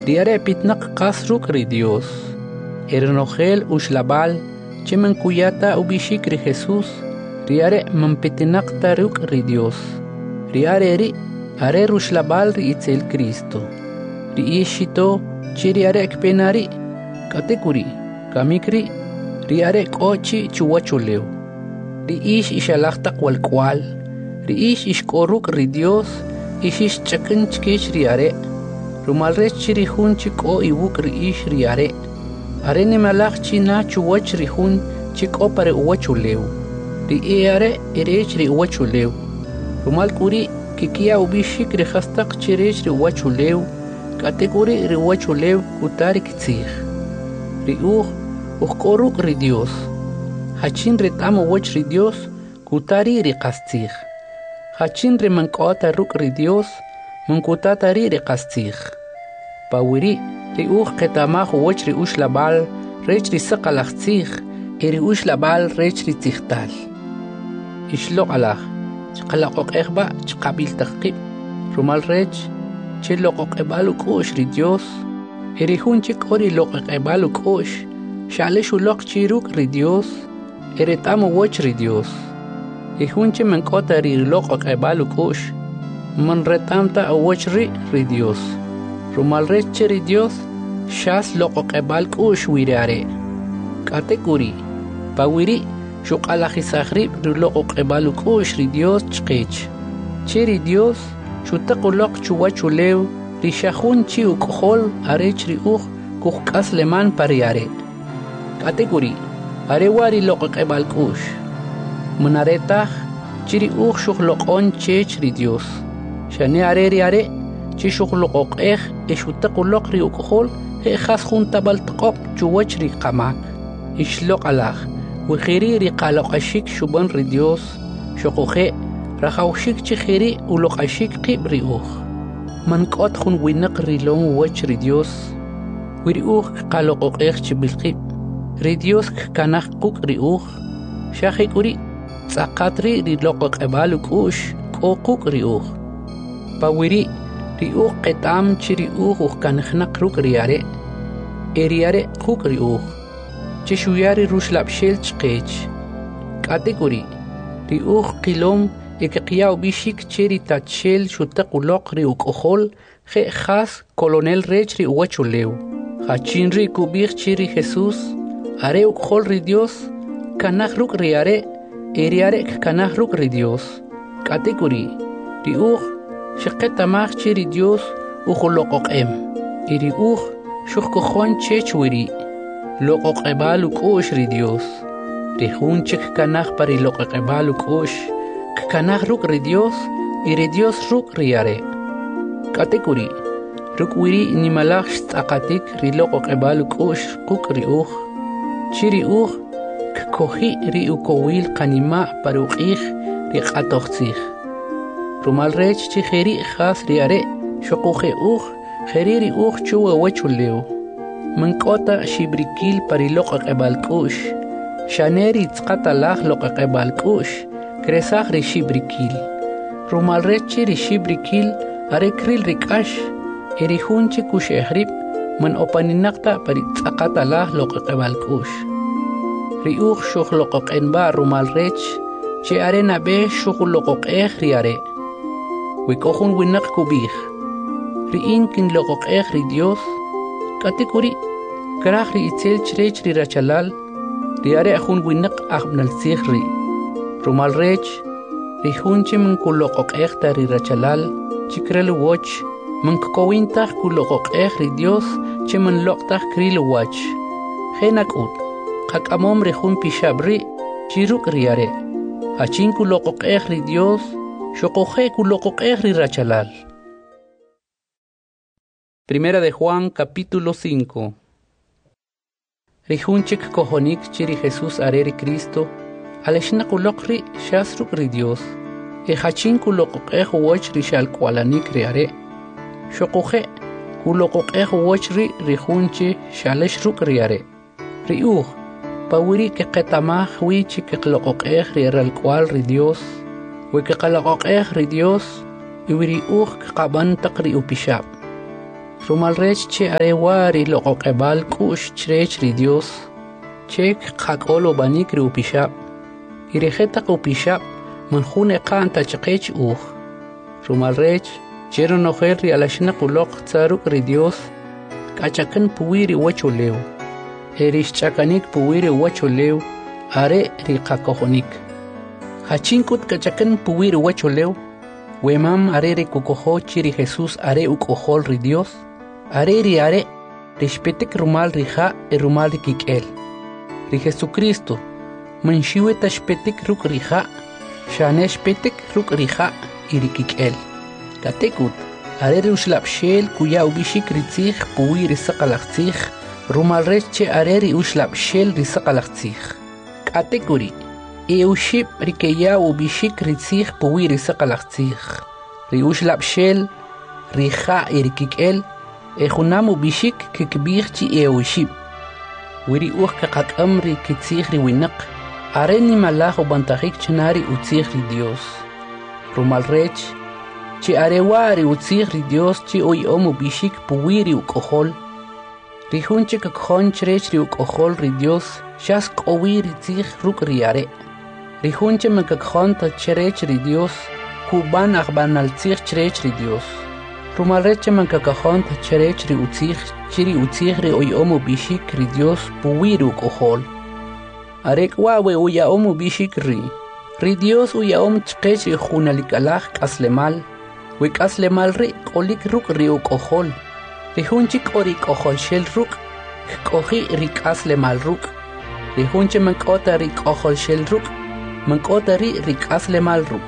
Riare pitnak kasruk ri Dios. Ernogel ushlabal, chemen kuyata ubishik ri Jesús. Riare mampitinak taruk ri Dios. Riare ri, are rushlabal ri itzel Cristo. Ri ishito, chiriare ekpenari, katekuri, kamikri, riare kochi chuwachuleu. Ri ish ishalachtak walkwal. Ri ish ishkoruk ri Dios, ishish chakin chkish riare. Rumalrech chiri hun chiko iwuk ri ish riare. Are ni malach china chuwach ri hun chiko pare uwachuleu. Ri eare erech ri uwachuleu. Rumal kuri kikia ubishik ri khastak chirech ri uwachuleu. Kategori ri uwachuleu kutari kitzich. Ri koruk ri Dios. Hachin retam uwach ri Dios kutari ri kastich. Hachin ri mankota ruk ri Dios munkutatari ri kastich. Pawiri ri ketamach uwach ri labal rech ri sakalachtzich ri labal rech ri tichtal. Ishlo alach chqalaqoq echba chqabil taqib rumal rech chiloqoq ebalu kosh ri Dios ri hunchik ori loqoq ebalu kosh shale shuloq chiruk ri Dios ri tam uwach ri Dios ri hunche menkota ri loqoq ebalu kosh man retamta uwach ri Dios rumal rech ri Dios shas loqoq ebal kosh wirare kategori pawiri shuqalajisakhrib riloqoq ebalu kosh ri Dios chqich chiri Dios shutaqoloq chuwachulew rishahun chi ukhol arech ri kuqkas leman pariare kategori are wari loqoq ebal kosh munaretah chiri shuqloqon chech ri Dios shane are chi shuqloqoq shutaqoloq ri ukhol khas junta baltqoq chuwach ri qamak ishloq alaj وخيري رقالق أشيك شبان رديوس شقوخي رخوشيك تخيري ولق أشيك قيب ريوخ من قاتخن وينق ريلون وچ رديوس وريوخ قالق أخ تبالقيب رديوس كناخ قوك ريوخ شاخي كوري ساقاتري ريلوق أبالك أوش قوق ريوخ باوري ريوخ قطام چي ريوخ وكنخنق روك رياري إرياري قوك ريوخ چشویاری روش لبشل چقیچ کاتگوری ریوخ قیلوم اکقیاو بیشیک چری تاتشل شوتا قلق ریوک اخول خی خاص کولونل ریچ ری اوچولیو خاچین ری کوبیخ چری خیسوس اره اخول ری دیوس کناخ روک ریاره ایریاره کناخ روک ری دیوس کاتگوری ریوخ شقت ماخ چری دیوس اخلق اقیم ایریوخ شخ کخوان چچوری loqoq ebalu kosh ri Dios rihunchik kanaj pari loqoq ebalu kosh kanaj ruk ri Dios ri Dios ruk riare kategori ruk wiri nimalaj tzaqatik ri loqoq ebalu kosh quk ri chiri kohi ri ukowil qanima paruqih ri qatoqtzih rumal rech chi kheri khas riare shuquhi kheri ri chuwa wachuleu من قطع شبريكيل بري لقق بالكوش شانيري تقطع لاخ لقق بالكوش كريساخ ري شبريكيل رومال ريتشي ري شبريكيل أريكريل ريكاش إريخونشي كوش إحريب من أوباني نقطع بري تقطع لاخ لقق بالكوش ريوخ شوخ لقق إنبا رومال ريتش شي أرينا بيه شوخ لقق إخ رياري ويكوخون وينق كوبيخ ريين كن لقق إخ ري ديوس kategori karakhri itzel chri rachalal riare akhun winak akhbnal sikhri rumal rech rihunchi min kuloqoq ekhta ri rachalal chikrel woch min kowinta kuloqoq ekhri Dios chiman loqta kril wach khenakut qakamom rihun pishabri chiruk riare achin kuloqoq ekhri Dios shoqoqe kuloqoq ekhri rachalal. Primera de Juan, capítulo 5. Rihunchik kohonik chiri Jesús areri Cristo, aleshna kulokri shasruk ri Dios, hachin kulokok woch ri shal kwalanik riare, shokoje kulokok woch ri rihunchi shaleshruk riare, riuch, pawiri ke ketamah wichi ke klokok riaral kwal ri Dios, weke kalokok ri Dios, iwiri ke kaban takri upishab. Rumal rech che arewari loqoqebal kush chrech ri Dios. Chek qaqolo banik ri upishab. Irejeta upishab manjune qanta chqech Rumal rech chero nojel ri alashna quloq tsaruk ri Dios. Kachakan puwiri wachuleu. Erish chakanik puwiri wachuleu. Are ri qakojonik. Hachinkut kachakan puwiri wachuleu. Wemam are ri kukojo chiri Jesús are ukojol ri Dios. Are rishpetek rumal rija rumal rikikel. Ri Jesucristo. Manshiwe tashpetek ruk rija. Shanesh petek ruk rija irikikel. Katekut. Are ushlapshel kuya ubishik ritzich puwi risaqalachich. Rumal reche are ushlapshel risaqalachich. Katekuri. Euship rikeya ubishik ritzich puwi risaqalachich. Ri ushlapshel rija irikikel. Ejunamu bishik kikbirchi euship. Wiri kakak amri kitzihri winak. Areni malajo bantajik chenari utzihri Dios. Rumal rech. Chi arewari utzihri Dios chi oy omu bishik puwiri ukohol. Rihunche kakjon chrech ri ukohol ri Dios. Shas kowiri tzih ruk riare. Rihunche makakjon ta chrech ri Dios. Kuban akbanal tzih chrech ri Dios. Rumal reche man kakajon ta cherech ri utzich chiri utzich ri oy omu bishik ri Dios puwiru kohol. Arek wawe uya omu bishik ri Dios uya om chkech ri junalikalach kaslemal. Wik aslemal ri kolik ruk ri ukohol. Ri hunchik ori kohol shel ruk. Kohi ri kaslemal ruk. Ri hunche man kota ri kohol shel ruk. Man kota ri kaslemal ruk.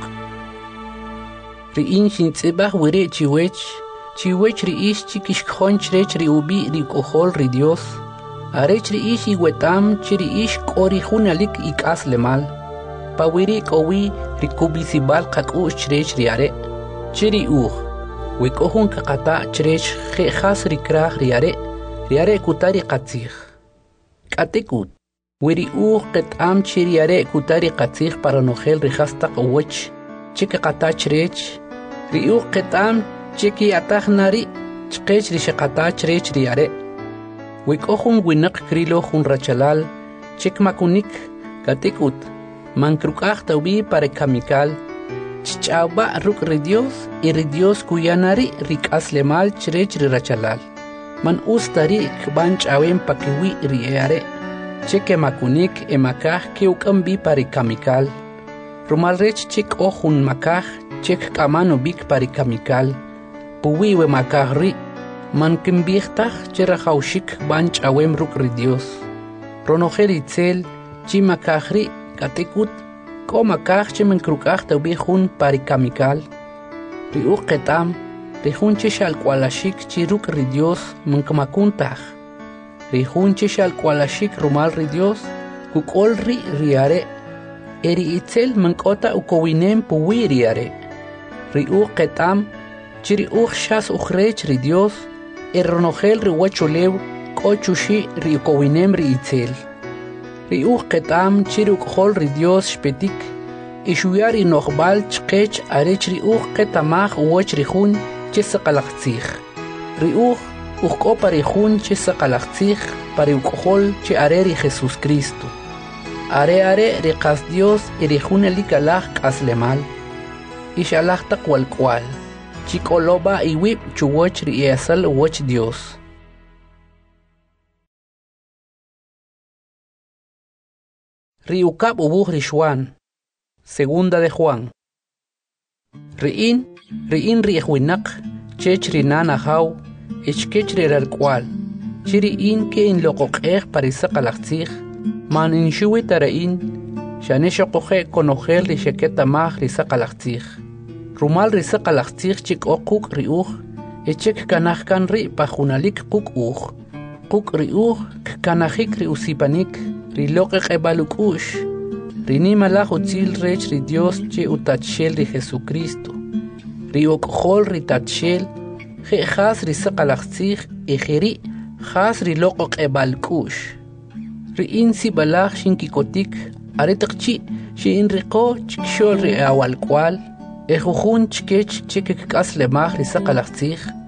Ri inshin tsibach wire chiwech ri ish chikish khonch ri ubi ri kohol ri Dios. Arech ri ish iwetam chiri ish kori hunalik ikas lemal. Pa wiri kowi ri kubisibal kakush ri are. Chiri wikohun kakata chrech khas ri krach ri are kutari katzich. Katekut. Wiri ketam chiri are kutari katzich para nogel ri hastak wech. Chike kata chrech. Riu ketam cheki atahnari chkech ri shakata chrech ri are. Wikohun winak krilo hun rachalal chek makunik katekut mankrukach taubi para kamikal chichaba ruk ri Dios y ri Dios kuyanari rik aslemal chrech ri rachalal man ustari kban chawen pakiwi ri are cheke makunik emakaj ke ukambi para kamikal rumal rech chek ohun makaj chek kamano bik para kamikal puwiwe makajri man kimbirtaj cherajaushik banch awem ruk ri Dios ronojer itzel chi makajri katekut ko makaj chemen krukaj taubi jun para kamikal ri ketam ri jun cheshal kwalashik chi ruk ri Dios man kamakuntaj ri jun cheshal kwalashik rumal ri Dios kukol ri are eri itzel man kota ukowinem puwi ri are ri ketam chiri shas ukhrech ri Dios erronogel ri wachulew kochushi ri kowinem ri itzel ri ketam chiri ukhol ri Dios shpetik ishuyari nokhbal chqech arech ri ketamaj woch ri jun chesaqalaqtzij ri ukkopa ri jun chesaqalaqtzij para ukhol chi are ri Jesús Cristo are ri qas Dios ri jun likalaj qaslemal ishalaj taqwalkwal chikoloba iwib chuwoch ri esal woch Dios. Riukab ubuh Rishwan. Segunda de Juan. Riin rihuinak chech rinana haw ichkech riralkwal. Chiriin ke in loqoqej parisaqalaqtzij man inshuwi tarain shaneshoqoje konojel ri sheketamaj risaqalaqtzij. Rumal risaqalaqtzij chik oquk riuj echek kanajkan ri pajunalik quk riuj kanajik ri usipanik ri loqeq ebalukush ri nimalaj utzil rech ri Dios che utachel ri Jesucristo ri oqjol ri tachel je jas ri saqalaqtzij ejeri jas ri loqeq ebalkush ri insi balaj shinkikotik aretaqchi shin riqo chikshol ri awalkwal ejujun chkech chekek kaslemaj ri saqalaqtzij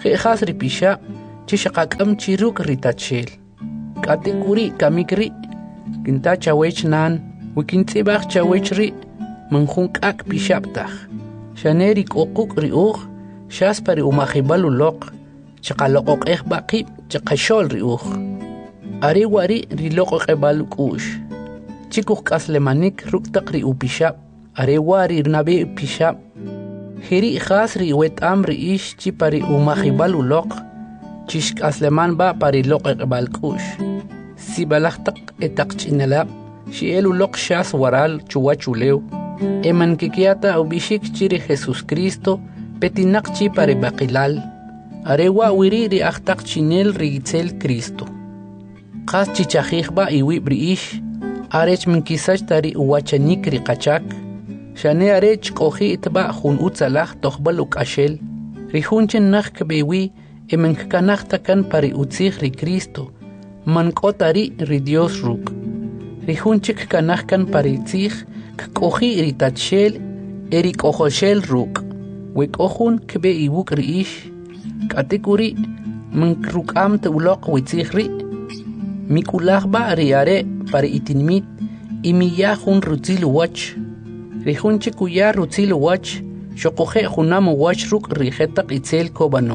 Khas ripisha chishaqam chiruk ritachel. Katikuri kamikri kinta chawech nan wikintzibach chawechri manjunk ak pishaptach. Shaneri kokuk riuch shaspari umahibalulok chaqaloqoq baqib chaqashol riuch. Ari wari rilok ebalukush. Chikuk kaslemanik ruktaq ri upishap. Are wari nabe pishap. Hiri khas ri wet amri ish chipari umahibalulok. Chishk asleman ba pari lok ebalkush. Si balaktak etak chinalap. Shielu lok shas waral chuwachulew. Eman kikiata ubishik chiri Jesus Cristo petinak chipari bakilal. Are wa wiri ri aktak chinel ri itzel Cristo. Khas chichajijba iwi briish. Arech minkisach tari uwachanik ri qachak. Shane arech kohi itba jun utzalaj tohbaluk ashel. Rihunchen nak kbewi emenkanach takan pari utzig ri Cristo. Mankotari ri Dios ruk. Rihunchik kanach kan pari tzig kohi ri tachel eri kohoshel ruk. Wek ohun kbe iwuk riish. Katekuri mankrukam te ulok witzig ri. Mikulajba riare para itinmit imiya jun rutzil wach. Rihunche kuya rutzil wach shokoje junamo wach ruk rijetak itzel kobano.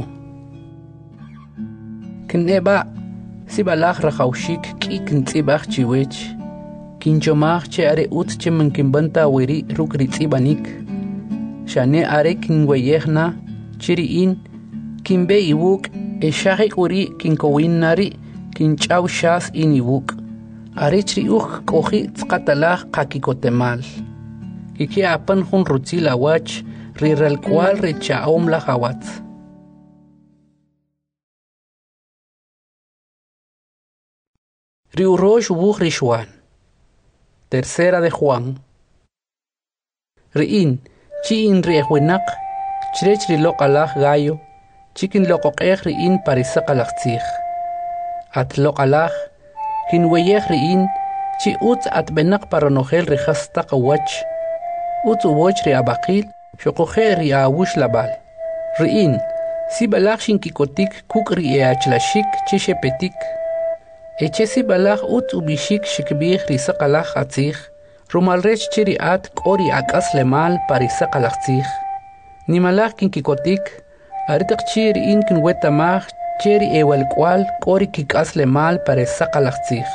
Kneba sibalaj rajaushik ki kintzibach chiwech. Kinchomach che are ut che mankimbanta wiri ruk ritzibanik. Shane are kinweyehna chiriin kinbe iwuk eshahik uri kinkowin nari kinchaw shas inibuk. Arichri kohi tzqatalaj qakikotemal. Kiki apan jun rutzila wach rirel cual richaom la hawatz. Riurosh wuj rishwan. Tercera de Juan. Riin chi in riehwenak chrech rilok alaj gallo chikin lokokej riin parisak alajtzij. At lokalaj, kinweyej riin, chi utz at benak paronogel rihastaq wach. Utz uwoch ri abaqil, shokoje ri awush labal. Riin, si balaj shinkikotik kuk ri eachlashik chishepetik. Eche si balaj utz ubishik shikbij risak alaj atzij, rumalrech chiri at kori akas lemal parisak alajtzij. Nimalaj kinkikotik, aritak chi riin kinwetamaj cheri ewal cual kori kikas le mal para sakalachtzig.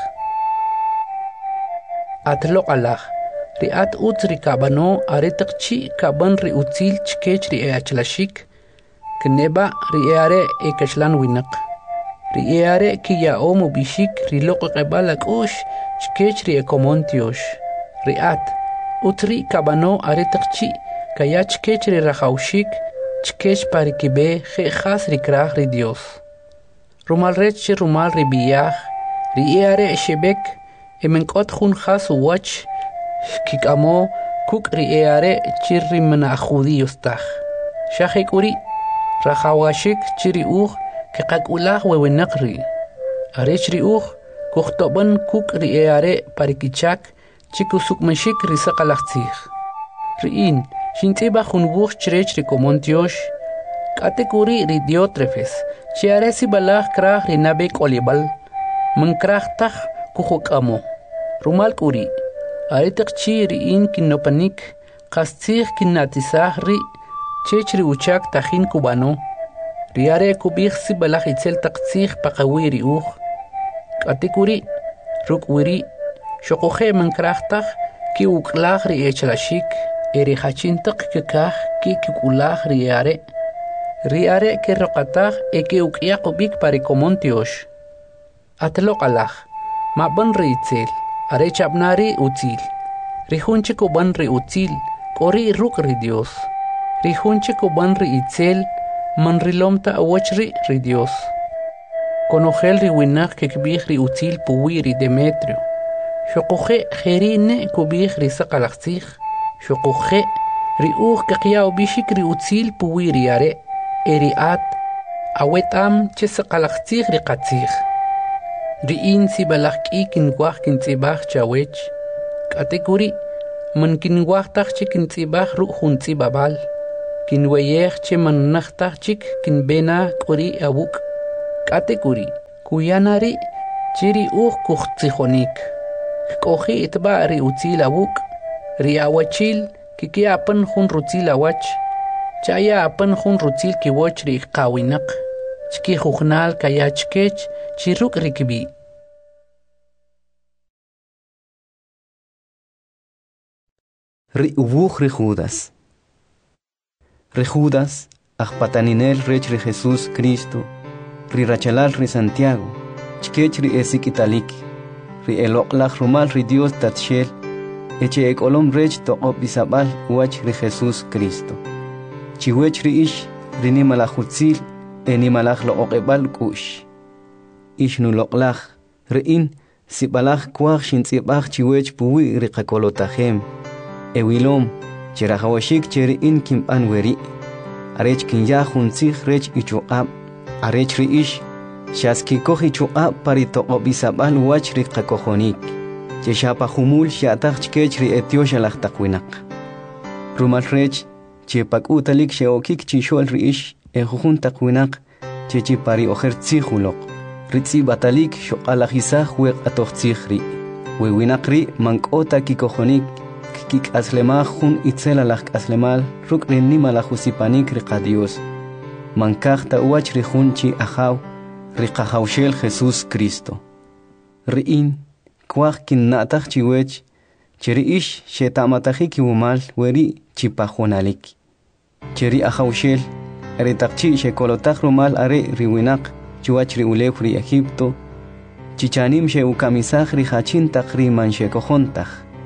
At lokalaj, ri at utz ri kabano aretak chi kaban ri utzil chkech ri eachlashik, kneba ri eare ekashlan winak. Ri eare ki yaomu bishik ri loko kebalak ush chkech ri ekomontiosh. Ri at utz ri kabano aretak chi kaya chkech ri rajaushik chkech parikibe jejas ri kraj ri Dios. Rumal rech rumal ribiyah, riere shebek, emenkot jun has wach, kikamo, kuk riere chirri mena judíos taj. Shahekuri, rajawashik chiri kekakulah wewenakri. Arech ri kuchtoban kuk riere parikichak, chikusukmashik risakalachtzig. Riin, shintiba jun wuch chrech rikomontiosh, katekuri ri Diotrefes. Chiare si balaj kraj rinabek olibal. Man kraj taj kuhokamo. Rumal kuri. Aritak chi riin kinopanik. Kastzig kinatizaj ri. Chechri uchak tajin kubano. Riare kubig si balaj itzel taktzig pakawiri Katikuri. Rukwiri. Shokoje man kraj taj ki uklaj ri echlashik. Eri hachintak kekaj ki kukulaj riare. Riare que rocataj e que ukiakobik parikomontiosh. Atlokalaj, ma ban riitzel, are chabnari utzil. Rihunchiko ban ri utzil, kori ruk ri Dios. Rihunchiko ban ri itzel, man rilomta awachri ri Dios. Konogel ri winak que kbih ri utzil puwiri Demetrio. Shokoje jerine kubih ri sakalachzig. Shokoje ri que kia obishik ri utzil puwiri are. Eriat, awetam chesakalachtzig riqatzig. Riin si balaki kinwah kintzibach chawech. Katekuri, man kinwah tach chikintzibach ru juntzibabal. kinweyej che mannaxtaj chik kinbena k'uri awuk k'ate k'uri kuyanari chiri kujtzijonik k'oji itba ri utzil awuk ri awachil kikiapan jun rutzil awach chaya apan jun rutzil kiwoch ri qawinaq chki jujnal kayachkech chiruk rikbi ri ubuj ri Judas ajpataninel rech ri Jesús Cristo ri rachalal ri Santiago chkech ri esikitalik ri eloqlaj rumal ri Dios tatshel eche ekolom rech toqob isabal wach ri Jesús Cristo chiwech ri ish ri nimalajutzil enimalaj loqebal kush ish nu loqlaj ri in sibalaj kwaj shintzibaj chiwech puwi ri qakolotajem ewilom cherahawashik cheri in kimban weri arech kinya juntzig rech ichuqab arech ri ish shaski koji chuqab pari toqobisabal wach ri qakojonik cheshapa humul shataq chkech ri etiosha laqtaqwinaq rumal rech chepak utalik sheokik chishol ri ish ejujun taqwinaq chechi pari ojer tsijuloq ritzi batalik shoqalajisaj weq atoqtzig ri wewinaq ri mankota kikojonik kik aslemaj jun itzela laj aslemal ruk ri nimalajusipanik ri qadios mankajta wach ri junchi ajaw ri qajawshel Jesús Cristo ri in kwaj kinnataq chiwech cheri ish shetamatajik kiwumal weri chipajonalik cheri ajawshel ri taqchi shekolotaj rumal are ri winaq chiwach ri ulew ri Egipto chichanim sheukamisaj ri hachintaq ri manshekojontaj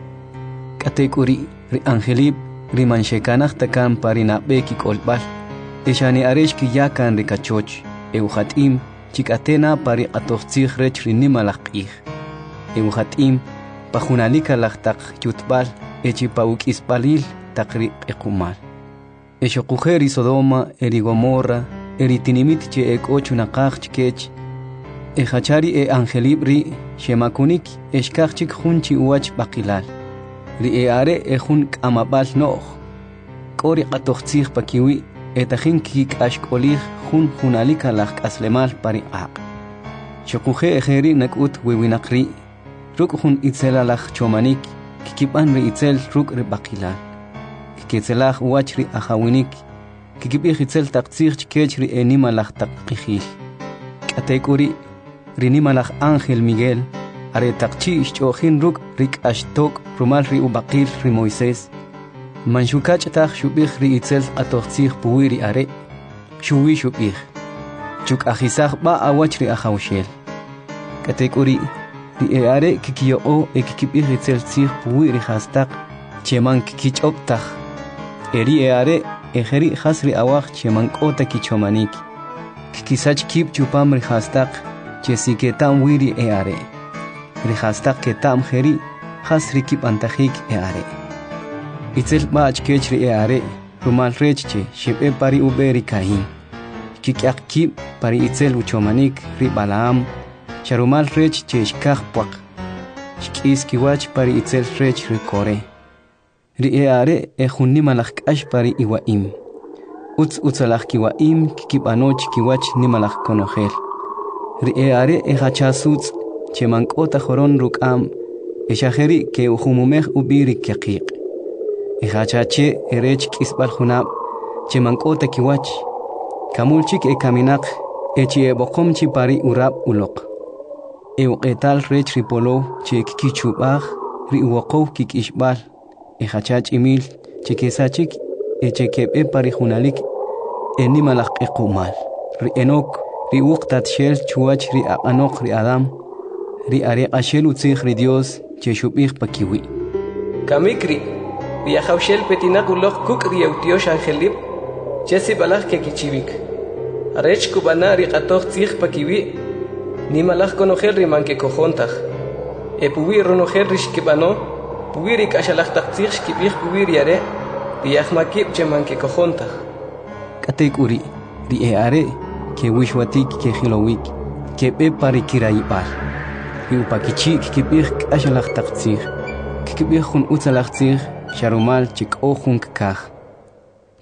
Katekuri ri angelib ri manshekanaj takan parina beki kolbal eshani aresh ki yakan ri kachoch euhatim chikatena pari atoxtzig rech ri nimalaqij euhatim pajunalika laqtaq yutbal echi pauk ispalil taqri equmal eshoqujeri Sodoma eri Gomorra eri tinimit che ekochunaqaj chkech ehachari angelib ri shemakunik eshkachik junchi uach baqilal ri are ejun k'amabal no'j k'ori qatoqtzig pakiwi etajin kik'axk'olij jun junalika laj k'aslemal pari q'aq xoquje ejeri nak'ut wewinaq ri ruk' jun itzela laj chomanik kikib'an ri itzel ruk' ri baqilal kikitzelaj wach ri ajawinik kikib'ij itzel taqtzig chkech ri enima laj taqqijil k'atek'uri ri nima laj ángel Miguel are taqchi ixch'ojin ruk' ri k'axtok rumal ri ubaqil ri Moisés manshukach'taj xub'ij ri itzel qatoqtzig puwi ri are xuwi xub'ij chuk'ajisaj b'a awach ri ajawshel k'atek'uri ri are kikiyoq'o kikib'ij itzel tzig puwi ri jastaq cheman kikich'ob'taj eri are ejeri jas ri awaj cheman k'ota kichomanik kikisach kib chupam ri jastaq chesiketam wi ri are ri jastaq ketam jeri jas ri kib'antajik are itzel b'ach kech ri are rumal rech che xib'e pari ube ri Caín kik'aq kib pari itzel uchomanik ri Balaam charumal rech che xkaj puaq xk'is kiwach pari itzel rech ri Coré ri are ejun nimalaj k'ax pari Iwaim utzalaj kiwaim kikib'anoch kiwach nimalaj konojel ri are ejachasutz cheman k'ota joron ruk'am exajeri ke ujumumej ubiri keqiq ejachache erech k'isb'al junab cheman k'ota kiwach kamulchik ekaminaq echi eboqom chi pari urab uloq euqetal rech ri polow che kikichub'aj ri uwoqow kik'ixb'al ejachach imil chekesachik echekeb'e pari junalik enimalaj q'iqumal ri Enok ri uqtat shel chuwach ri aq'anoq ri Adam ri are q'axel utzij ri Dios che xub'ij pakiwi kamikri ri ajawshel petinaq uloq kuk' ri eutiox angelib che sibalaj kekichibik arech kub'ana ri q'atoj tzij pakiwi nimalaj konojel ri mankekojontaj puwi ronojel ri xkib'ano puwi ri k'axalaj taq tzij xkib'ij puwi ri are ri ajmakib che mankekojontaj k'atek'uri ri are ke wixwatik ke jilowik ke b'e pari kirayib'al ri upakichik kib'ij k'axalaj taq tzij kib'ij jun utzalaj tzij xarumal chik'o jun kkaj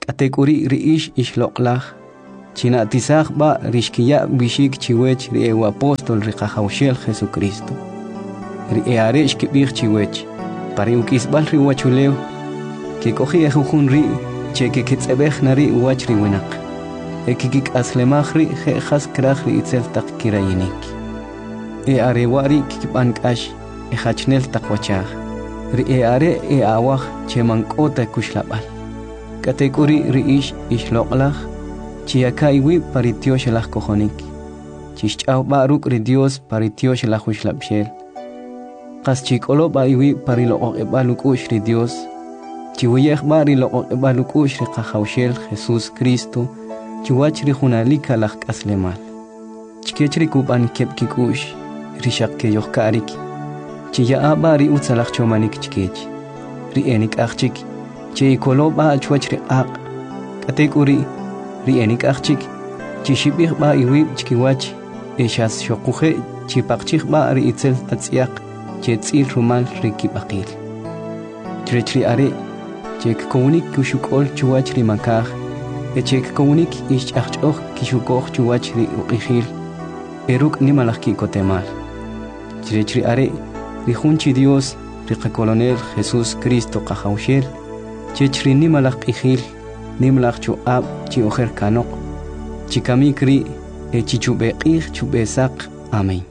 Katekuri riish ishloqlaj. China tisaj ba rishkiya bishik chiwech ri apóstol riqajawshel Jesucristo. Ri aresh kibig chiwech. Pari ukisbal ri wachulew. Que cogi ejujun ri che que kitzebej nari wach ri winak. Ekikik aslemaj ri jejas kraj ri itzel tak kirayinik. Arewari kikipankash hachnel takwachaj. Ri are awaj che mankota kushlabal. Katekuri ri ishloqlaj. Chiakaiwi paritiosh las cojonik. Chichau baruk ri Dios paritiosh la huislapshel. Kaschikolo baiwi parilo ebalukush ri Dios. Chiwiyeh barilo ebalukush ri kahawshel Jesús Cristo. Chiwach ri hunalika las kaslemal. Chikechri kuban kepkikush. Rishak ke yohkarik. Chiya bari utzalach chomanik chikech. Ri enik achik. Chikolo ba chwach ri aq. Katekuri. Rienik achik, chishibich ba iwib chkiwach, eshas shokuje, chipachich ba ri itzel tatziak, chetzil rumal rikipakil. Chretri are, chek komunik kushukol chuwach ri makaj, echek komunik ish achok kishukoch chuwach ri uqijil, eruk nimalaki kotemal. Chretri are, rijunchi Dios, riqakolonel Jesús Cristo qajawshel, chechri nimalak ijil, Nimlach chu ab chi ojer kanok. Chikamikri e chichubeqih chubesak. Amén.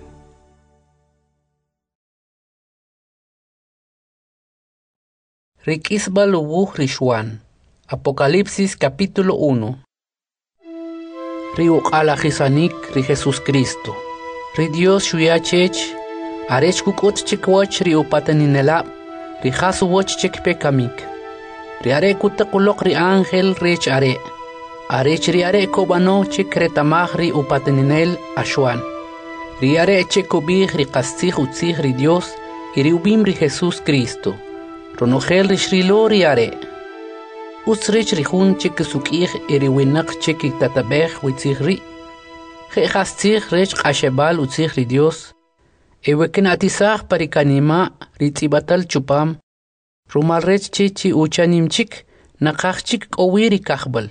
Riquisbal ubuj Rishwan. Apocalipsis capítulo 1. Riuk ala Hisanik ri Jesús Cristo. Ri Dios shuyachech. Arech kukot chikwach ri upataninelab. Ri hasu wach chikpekamik. Riare kutakulok ri ángel rich are. Arech riare kobano chikretamaj ri upateninel ashwan. Riare chekobij ri kastij utzij ri Dios y ri ubim ri Jesús Cristo. Ronogel ri shrilo riare. Utsrich ri hun chikisukij y ri winak chikitatabej witzij ri. Jehastij rech ashebal utzij ri Dios. Eweken atisaj parikanima ri tzibatal chupam. Rumalrech chichi uchanimchik nakachchik owiri kahbal.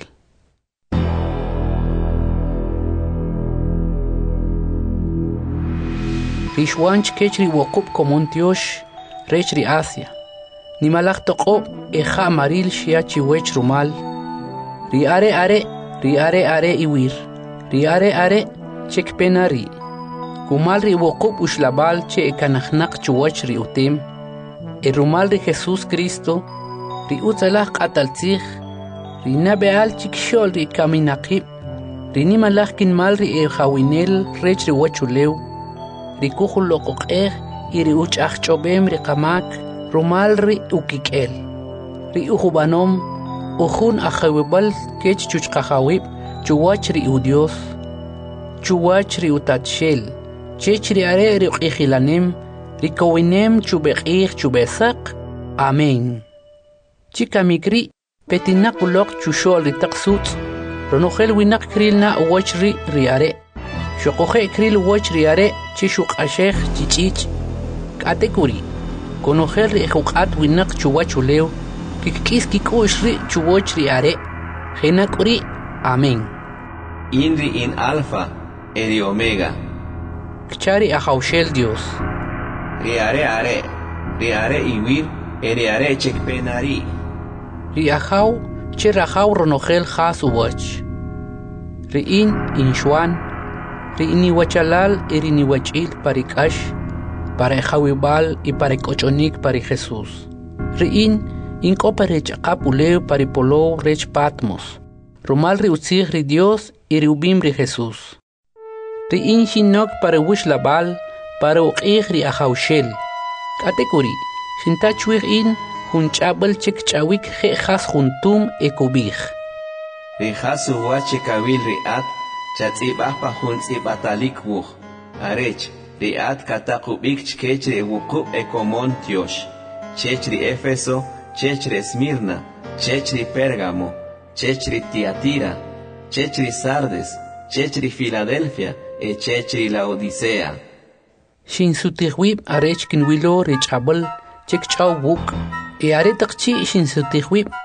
Rishwanch kechri wokub komontiosh rech ri Asia. Nimalach toqob eja maril shiachi wech rumal. Ri are iwir. Ri are chek penari. Kumal ri wokub ushlabal che ekanachnak chuwach ri utim. El rumal de Jesús Cristo, ri utzalach ataltzich, ri nabeal chikshol ri kaminakib, ri nimalach kinmal ri hawinel rech ri wachulew, ri kuchul loqoqej y ri uchach chobem ri kamak, rumal ri ukikel, ri ujubanom, ujun ajawibal kech chuchkajawib, chuwach ri udios, chuwach ri utachel, chech ri are ri ukijilanem, Rikowinem chubeqih chubesak. Amén. Chica mikri, petinakulok chushol ritaksut. Ronogel winak krilna wachri riare. Shokoje kril wach riare, chishuk ashech chichich. Katekuri. Konogel rihukat winak chuwachulew. Kikis kikushri chuwach riare. Genakuri. Amén. Inri in alfa, eri omega. Kchari ahaushel Dios. Riare iwir, eriare chekpenari. Riahaw, chirahaw ronogel has uwach. Riin inshwan, riini wachalal irini wachil parikash, para hawibal y para cochonik para Jesús. Riin incoperech apuleo paripolo rech patmos. Rumal riutzig ri Dios y riubim ri Jesús. Riin shinok para wishlabal, para uqih ri ahawshel. Katekuri, shintachwig in hunchabal chikchawik jejas juntum ekubij. Rijasu wachekawil riat, chatzibahpa juntzibatalik wuj. Arech, riat katakubik chkechre wukub ekomon tiosh. Chechri Éfeso, chechri Esmirna, chechri Pérgamo, chechri Tiatira, chechri Sardes, chechri Filadelfia, e chechri Laodicea. Shin sutihwib arech kinwilo richabal chikchaw wuk. E aretakchi shin sutihwib.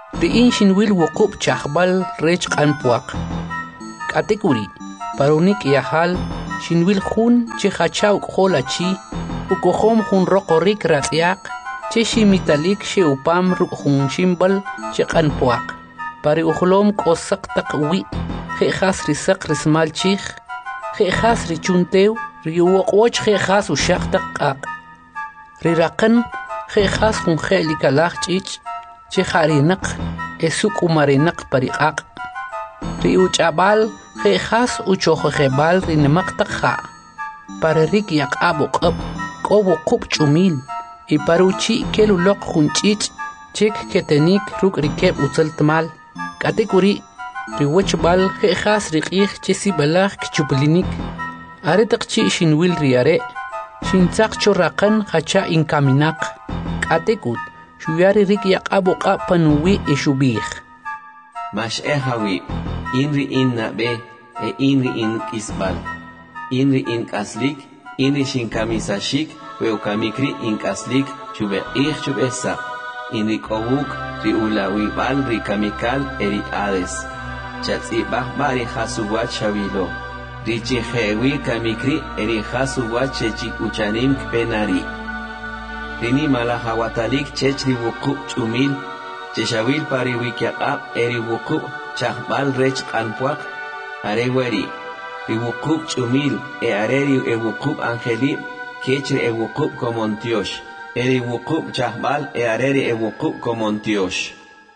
Ri'in shinwil wuqub chahbal rech qanpuaq. Katekuri, parunik yahal, shinwil hun che hachauk holachi, ukohom hun rokorik ratziak, che shimitalik she upam ruk hun shimbal che qanpuaq. Pari uhlom kosak tak wi, khas risak rismal chich, khas richuntew, riuwoch khas ushaq tak. Rirakan khas hun khelikalach chich, che harinak, esuk umarinak pariqaq. Riuchabal khas uchokhebal rinemak takha. Para rik yaqabuk up, kobo kup chumil, y paruchi kelulok hunchich, chek ketenik ruk rikeb utzeltmal. Katekuri riwachbal khas riqih chesi balagh kchuplinik. Aretaqchi shinwil riare, shintzaq chorraqan hacha inkaminak. Katekut shuyari rik yaqabuk panuwi ishubih. Mash ehawi, inri in nabe, inri in kisbal. Inri in kaslik, inri shinkamisashik, weukamikri in kaslik, chube esa. Inri kowuk, ri ulawi bal, ri kamikal, eri ades. Chatzibah bari hasuwat shavilo. Ri chihewi kamikri, eri hasuwat chechik uchanim kpenari. Rini malahawatalik chechri wukub chumil, cheshawil pari wikiaqab, eri wukub, chahbal rech qanpuaq, areweri. Ri wukub chumil, areri e wukub angelib, kechri e wukub komontiosh. Eri wukub chahbal, areri e wukub komontiosh.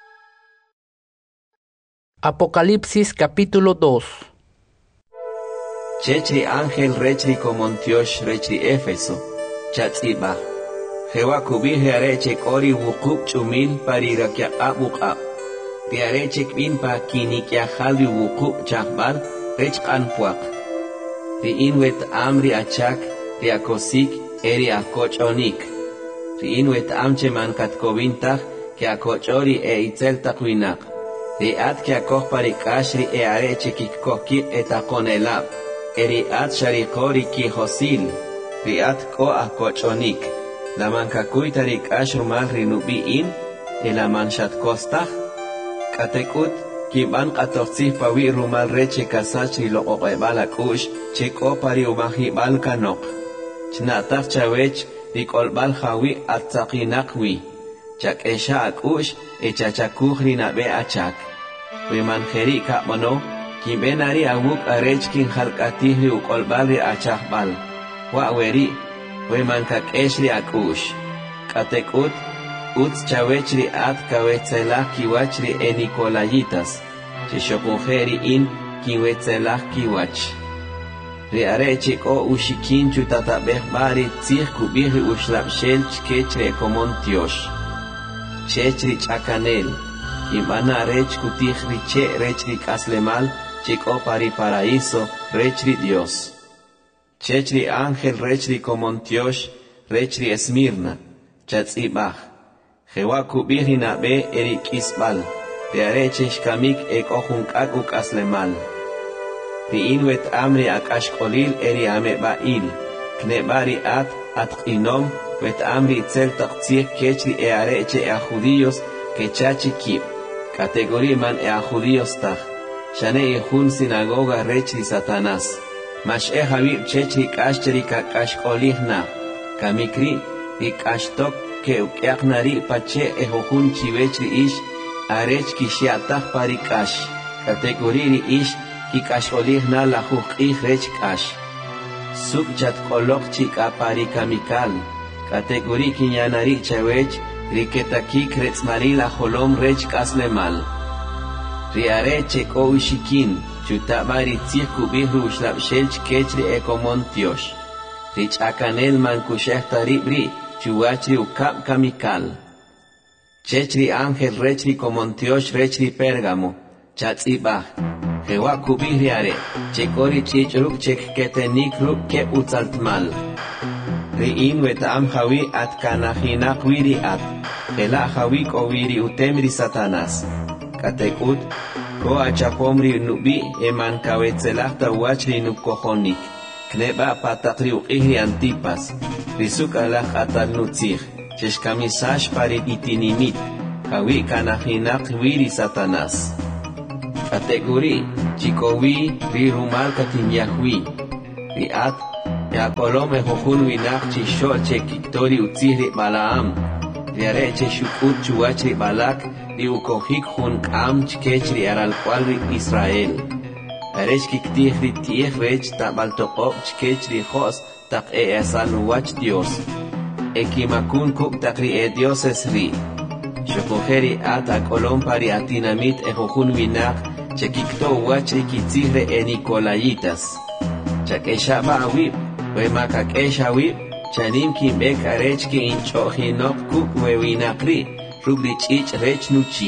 Apocalipsis capítulo 2. Chechri ángel rechri komontiosh rechri Éfeso, chatzibah. Jehová kubih areche kori wukub chumil parirakia abuqab. Riareche kvin pa kinikia halri wukub chahbal rech qanpuaq. Riinwet amri achak riakosik eri akochonik. Riinwet amche mankat kobintach ke akochori itzel takwinak. Riat ke akoh parikashri areche kikkoki etakonelab. Eri at sharikori ki hosil. Riat ko akochonik. La mankakuy tarik ashrumal rinubiin, la manchat kostach, katekut, kiban katoxih pawi rumal reche kasach rilo oqebalakush, cheko pari umahibal kanok. Chnatach chawech, rikolbal hawi atzakinakwi, chak esha akush, echachakuj rinabe achak. Wimanjeri kamono, kibenari awuk arech kin halkatih ri ukolbal ri achakbal. Waweri, Wemankak eshri akush. Katekut, uts chawechri at kawetzelach kiwachri enikolayitas. Chishokunjeri in kiwetzelach kiwach. Riarechik o ushikin chutatabeh bari tzich kubihri ushlapshel chkechri komontiosh. Chechri chakanel. Kimana rech kutihri che rechri kaslemal chiko pari paraíso rechri Dios. Chechri ángel rechri komontiosh, rechri Esmirna, chatzibach. Jehová kubih nabe eri kisbal, riarechesh kamik ojunkak ukaslemal. Riinwet amri akashkolil eri amebail, knebari atqinom, wet amri itzel taqtzih kechri areche judíos, kechachi kib. Categoría man judíos tach, shane ihun sinagoga rechri Satanás. Mash habib chechri kashcheri kakashkolihna, kamikri, ikashtok ke ukyaknari pache ejohun chivechri ish, arech kishiatach parikash, kategoriri ish, kikasholihna la ih rech kash. Subchat kolok chika parikamikal, kategori kinyanari chawech, riketaki kretzmari la holom rech kaslemal. Riareche ko ushikin, chutabari tzih kubihru shlapshelch kechri ekomontiosh. Rich akanel mankushehta ribri, chuachri ukab kamikal. Chechri ángel rechri komontiosh rechri Pérgamo, chatzibah. Jehová kubihri are, chekori chichruk chek ketenik ruk ke utzaltmal. Riin wetam hawi at kanahinak wiri at, ela hawi ko wiri utemri Satanás. Katekut, ko achapomri nubi eman kawetzelachta wachri nukohonik. Kneba patakri uqihri Antipas, risuk alach atal nutzich, cheshkamisash pari itinimit, Hawi kanahinak wiri Satanás. Kategori chikowi ri rumal katin yahwi. Riat ya kolome hojun winak chishol che kiktori utzihri Balaam. Riare che shukut chuachri Balak ri ukohik hun kam chkechri aral cualri Israel. Aresh kiktihri tiech rech tabaltokop chkechri hos tak esanuach Dios. Ekimakun kuk takri dioses ri. Shokojeri ata kolompari atinamit hojun winak chekikto wachri kitzihre Nicolayitas. Chakesha ba'wib, we makakesha wib, chanim kimbek arech ki inchohinok kuk we winakri, rubri chich rech nuchi.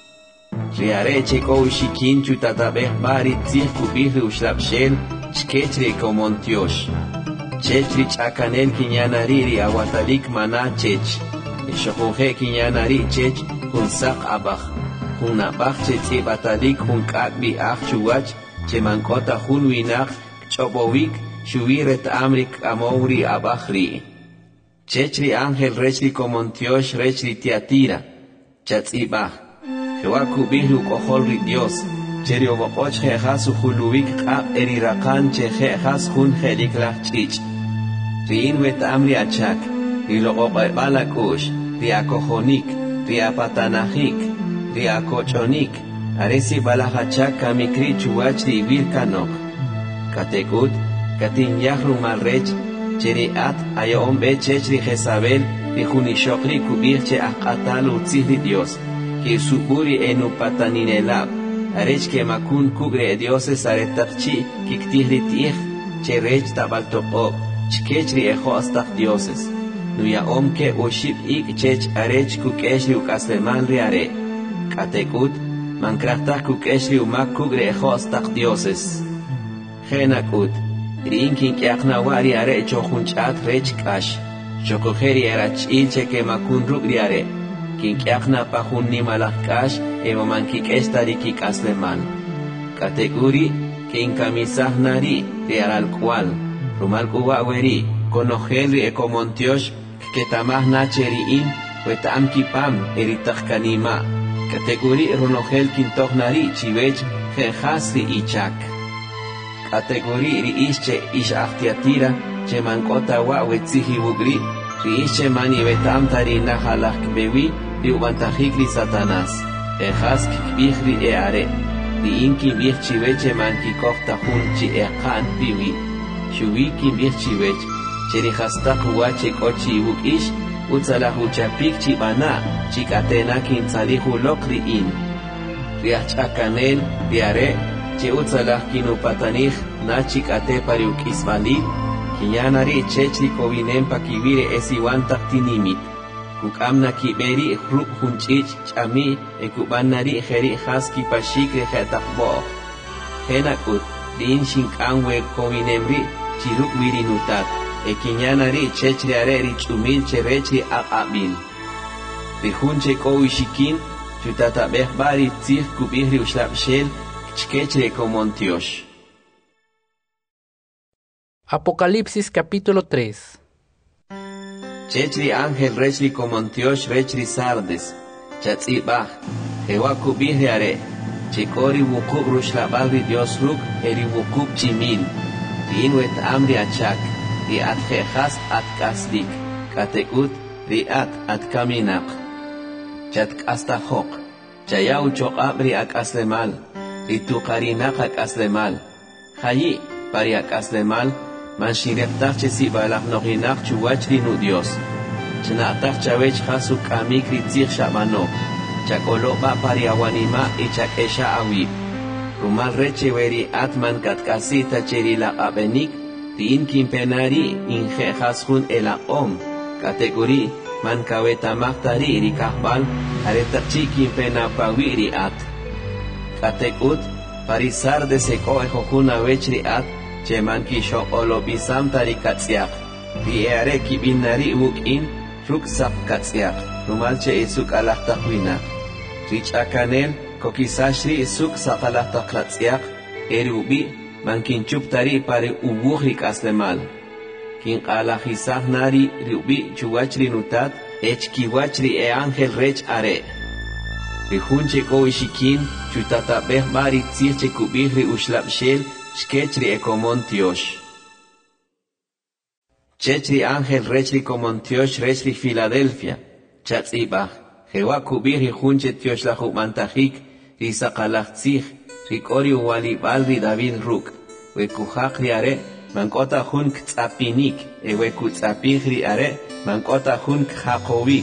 Riareche ko ushikin chutatabeh bari tzih kubihri ushlapshel, chkechri komontiosh. Chechri chakanel kinyanariri awatalik mana chech. Shokoje kinyanari chech, hunsak abach. Hunabach chetzi batalik hun kakbi ach chuwach, chemankota hun winak, chobowik, shuviret amrik amowri abachri. Chechri ángel rechri komontiosh rechri tiatira, chatzibach. Jewaku bihru koholri Dios, cherio bopoch jejasu huluwik kap erirakan che jejas hun jeliklach chich. Riin wet amri achak, rilogobalakush, riakohonik, riapatanahik, riakochonik, aresi balahachak kamikri chuachri virkanok. Katekut, katin yahru malrech, cheriat ayom bechechri Jezabel, rijunishokri kubirche akatalu tzihri Dios, que suburi enupataninelab, arech que makun kugre dioses aretakchi, kiktihri tich, cherech tabaltopob, chkechri ejoastach dioses, nuya omke uship ik chech arech kukeshri ukasleman riare. Katekut, mankrachtach kukeshri umak kugre ejoastach dioses. Genakut, rinkin kiaknawari are chohunchat rech kash, chokojeri erach ilche que makun rugriare, kin kiakna pahun nimalach kash, evomankik estarikik asleman. Kateguri, kin kamisah nari, riaral cual, rumal kuwaweri, konojelri ekomontiosh, que tamah nacheri in, wetam kipam, eritach kanima. Kateguri runogel kintoch nari, chivech, jejasri ichak. Kategori ri ische ish achtiatira, che mankota wa wetzihi bugri, ri ische mani betam tari nahalach kbewi, ri ubantajikri Satanás. Ejas kikbihri eare, ri inki bih chiveche man kikokta hunchi ekan biwi. Shuwi kimbih chivech, che ri hastak wache kochi buk ish, utzalahu chapik chibana, chikatena kintzalihu lokri in. Ri achakanen, riare, che utzalah kinupatanich nachik ate pariuk ismali, kinyanari chechri kovinem pakivire esiwantak tinimit. Kukamna kiberi hruk hunchich chami ekubanari jeri haski pashikre jetakbo. Henakut din shinkanwe kovinemri chiruk virinutat, kinyanari chechri areri chumil cherechri akabil. Rihunche kowishikin, chutatabeh bari tzih kubihri ushlapshel, chkechre komontiosh. Apocalipsis capítulo 3. Chechri ángel rechri komontiosh rechri Sardes, chatzibach, jewa kubihri are, chekori wukub rushlabagri Dios ruk, eri wukub chimil, riinwet amri achak, riat jejas at kaslik, katekut, riat at kaminak. Chat astahok, chayau chok abri ak aslemal, rituqarinak ak aslemal, hayi, pari ak aslemal, man shireptach chesi balach noginach chuwachri nu Dios. Chnatach chavech hasuk amik ritzich shabano, chakoloba pari awanima y chakesha awib. Rumal reche veri atman katkasita cheri la abenik, tin kimpenari inje hasun ela om, kategori man kaweta mahtari rikahbal, aretachi kimpena pawiri at. Katekut, parisar de seko ejokuna vechri at, cheman kisho olobisam tarikatsiak, riere kibinari wukin, ruksap katsiak, rumalche isuk alachtakwina. Rich akanel, kokisashri isuk sakalachtaklatsiak, erubi, mankinchuptari pare ubuhrik aslemal. Kin alajisah nari riubi chuwachri nutat, echkiwachri e ángel rech are. Rihunche ko ishikin chutatabeh bari tzirche kubihri ushlapshel shkechri ekomontiosh. Chechri Ángel rechri komontiosh rechri Filadelfia. Chatzibach. Jewa kubihri hunche tiosh la humantajik risaqalachtzich rikori uwalibal ri David Ruk. Wekuhak ri are mankota hun ktzapinik eweku tzapich ri are mankota hun khakovik.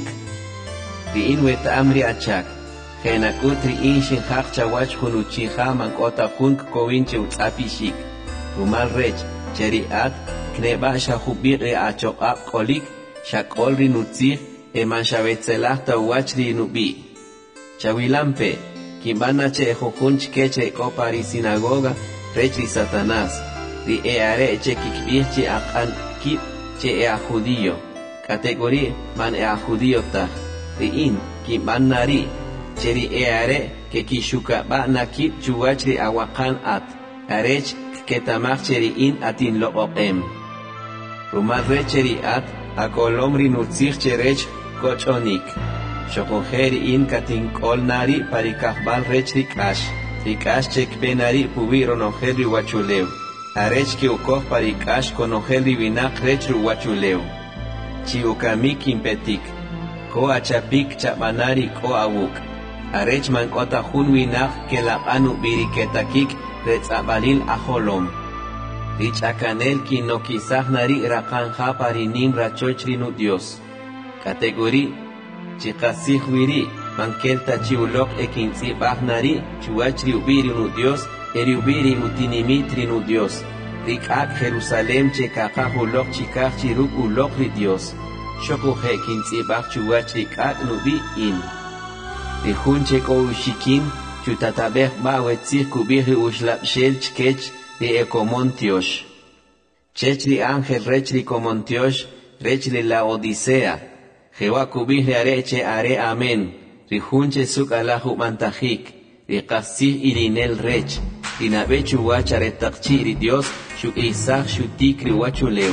Ri in wet amri achak. Genakut ri in shin hak chawach hunuchiha mankota hun kovinche utzapishik. Rumal rech cheriat kneba shahubir e achokap kolik shakol ri nutzich eman shavetzelah tawach ri nubi. Chawilampe kimbana che jojunch keche kopari sinagoga rechri Satanás ri eare che kikbirchi akan kip che ea judío categoría man ea judío ta ri in kimbanari che ri eare que kishuka ba nakip chuwachri awakan at arech ketamach che ri in atin lo oqem rumal recheri at akolomri nutzich che rech kochonik shokojeri in katin kolnari parikahbal rechri kash Rikash chek benari pubiro noheli wachuleu. Arech ki ukoh parikash konoheli vinak rechru wachuleu. Chi ukamik impetik. Ko achapik chabanari ko awuk. Arech mankota hun vinak ke la anu biriketakik retzabalil aholom. Rich akanel ki no kisah nari rakanja parinim rachochri Dios. Kategori chikasih wiri. Mankelta chiulok ekinzi bahnari, chuachri ubiri nu Dios, ubiri utinimitri nu Dios. Rikak Jerusalem che kakahulok chikach chiruk ulok ri Dios. Shokuhe kinzi bach chuachri kak nubi in. Rihunche ko ushikin, chutatabeh bawetzir kubiri ushlapshel chkech ri ekomontiosh. Chechri Ángel rechri komontiosh, rechri la Odisea. Jewa kubiri areche are amen. Rihunche suk alahu mantajik, rikasih irinel rech, rinabechu wacharetakchi ri Dios, shuk isach shutik ri wachuleu.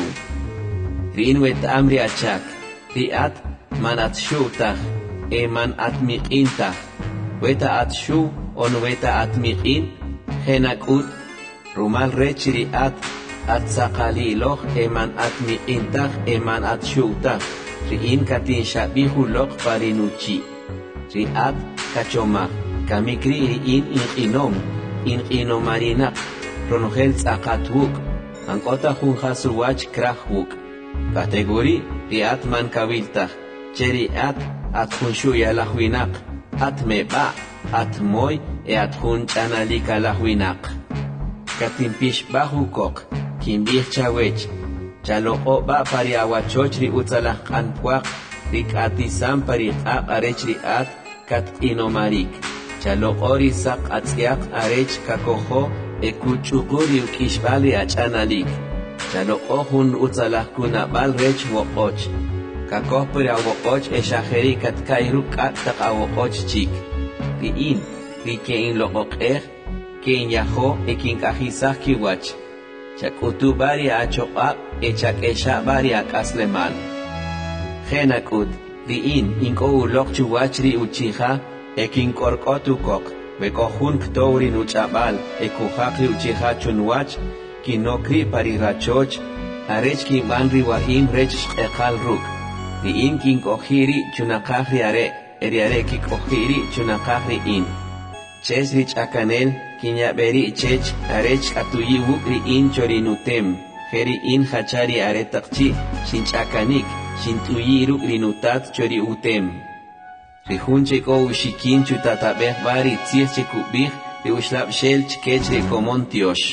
Rinwet amri achak, riat man at shutach, man at miqintach, weta at shu on weta at miqin, henakut, rumal rech riat at sakaliloch, man at miqintach, man at shutach, rin katin shabihulok parinuchi. Riat kachoma kamikri in inomarina ronogel tzakatvuk ankota junjasuwach krahvuk kategori riat man kaviltach cheriat at junshuya lahwinak at meba at moy e at junchanalika lahwinak katimpish bahukok kimbih chawech chaloko ba pari awachoch ri utzalah kanpuak rikatisam pari arech riat kat inomarik chalokori sak atziak arech kakoho ekuchukuri ukishbali achanalik chalokohun utzalah kunabal rech wokoch kakoh pari awokoch eshaheri kat kairu kat tak awokoch chik riin rikein lokokeh kein yaho ekin kahisah kiwach chakutu bari achokab echakesha bari akasleman Genakut, riin inko ulok chuwachri uchiha, ekin korkotukok, bekohun ktouri nuchabal, ekuhakri uchiha chunwach, kinokri parirachoch, arech kin banri wahim rech ekal ruk, riin kin kohiri chunakahri are, eriare ki kohiri chunakahri in. Ches rich akanel, kinyaberi chech, arech atuyi wukri in chorinutem, heri in hachari are takchi, shinchakanik, Shintuyiru rinutat chori utem. Rihunche ko ushikin chutatabeh bari tzirche kubih de ushlapshel chkech komontiosh.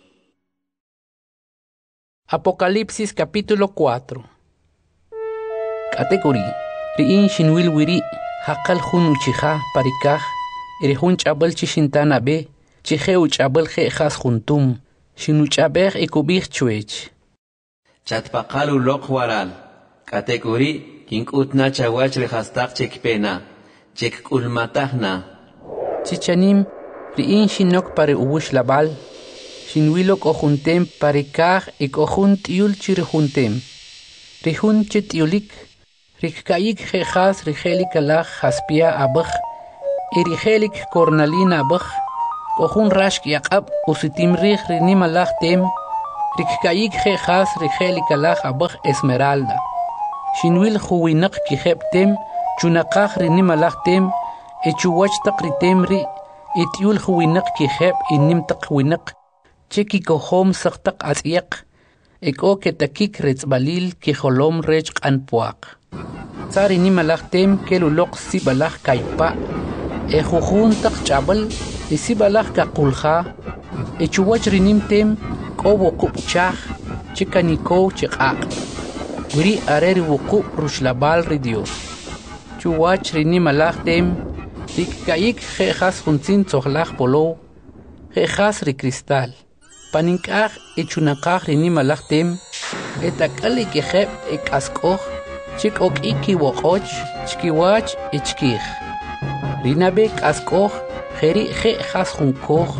Apocalipsis capítulo 4. Categoría. Riin shinwil wiri hakal hun uchiha parikah erihun chabal chishintana be chihe uchabal khas juntum shinuchabeh ekubih chuech. Chatpaqalu lokwaral. Kategori kinkutna chawach rehastak chekpena chekkulmatahna chichanim riin shinok pare ubush labal shinwilok ojuntem pare kaj ekojunt yul chirjuntem rihun chitiulik rikkayik jejas rigelik alaj haspia abaj Erigelik Cornalina Bach, Ojun Rashk Yaqab, Usitim Rich Rinimalach Tem, Rikkayik Jejas Rigelik Abach Esmeralda. Shinwil Huwinak Kihep Tem, Chunakach Rinimalach Tem, Echuwach Takritemri, Etiul Huwinak Kihep, Inimtak Winak, Cheki Kohom Saktak Asyak, Eko Ketakik Retzbalil Kiholom Rech Anpuak. Tsari Nimalach Tem, Kelulok Sibalach Kaipa, Ejujun Tak Chabal, Isibalach Kakulha, Echuwach Rinimtem, Kobo Kupchach, Chikaniko Chekak. Wiri Areri Wukup Rushlabal Ridios. Chuwach Rinimalach Tem, Rikkayik Jejas Hunzin Tzohlach Polo, Jejas Rikristal. Paninkach Echunakach Rinimalach Tem, Etakali Kehep Ekaskoch, Chik ok iki wokoch, chkiwach ichkich. Rinabek askoch, heri he has hunkoch.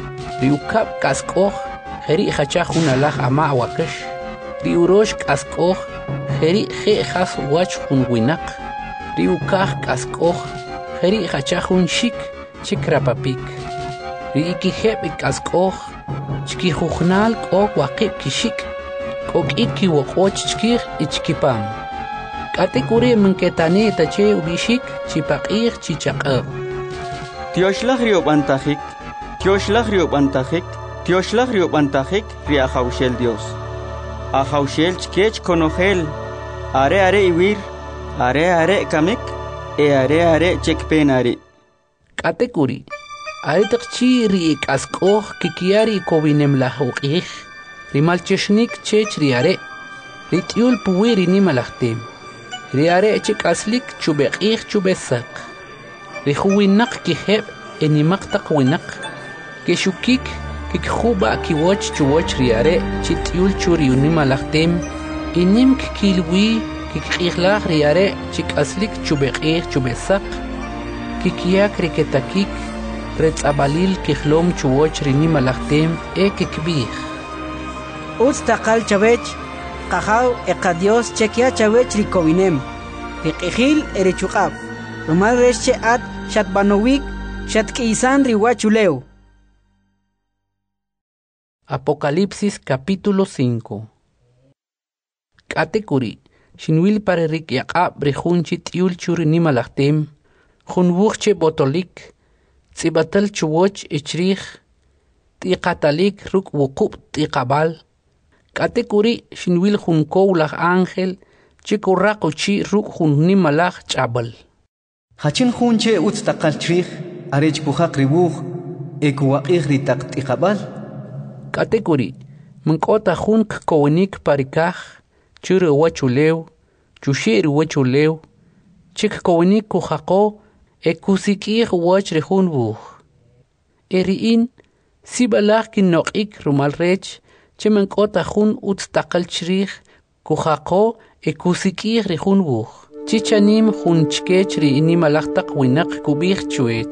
Riukap kaskoch, heri hachach hunalach ama wakesh. Riurosh kaskoch, heri he has wach hunwinak. Riukach kaskoch, heri hachach hun shik, chikrapapik. Riikihep kaskoch, chkihuchnal ok wakip kishik. Ok iki wokoch chkich ichkipam. Katekuri menketani tache ubishik chipakir chichakab. Tioshlach riobantahik, Tioshlach riobantahik, Tioshlach riobantahik riahaushel Dios. Ahaushel chkech konogel, are iwir, are kamik, are chekpenari. Katekuri, aretakchi riik askoh kikiari kovinem lahukih, rimalcheshnik chech riare, ritiul puwiri nimalachtem. Riare chik aslik chubekih chubesak. Rihuwinak kiheb enimaktak winak. Keshukik kikhuba kiwach chuwach riare chitiul churiunimalachtem. Inim kikilwi kikihlah riare chik aslik chubekih chubesak. Kikiak riketakik retzabalil kihlom chuwach rinimalachtem kikbih. Ustakal chavech. Kahaw ekadios chekia chawech rikovinem. Rikihil erichukab. Rumal resche at shatbanowik shatkiisan riwachuleu. Apocalipsis capítulo 5. Katekuri, shinwil para rik yaqab brejunchi tiul churi nimalachtem, junwuchche botolik, tsibatal chuwoch ichrich, tiqatalik ruk wukub tiqabal, Katekuri shinwil junko lach ángel, chikurrakuchi ruk jun nimalach chabal. Hachin junche utstakal trich, arech puhak ribuch, ekuwakih ritak tikabal. Katekuri, mnkota junk kowenik parikach, churu wachulew, chushir wachulew, chik kowenik kuhako, ekusikih wach rejun buch. Eriin, sibalach kinokik rumalrech, Chemen kota jun utstakal chrich, kuhako ekusikih rejun buch. Chichanim jun chkech ri inimalachtak winak kubich chuech.